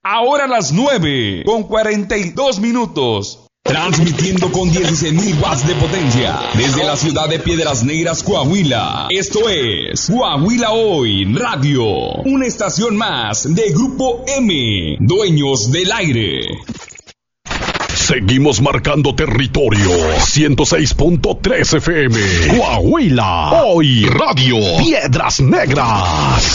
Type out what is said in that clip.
Ahora las 9:42. Transmitiendo con 16.000 watts de potencia desde la ciudad de Piedras Negras, Coahuila. Esto es Coahuila Hoy Radio, una estación más de Grupo M, dueños del aire. Seguimos marcando territorio. 106.3 FM. Coahuila Hoy Radio. Piedras Negras.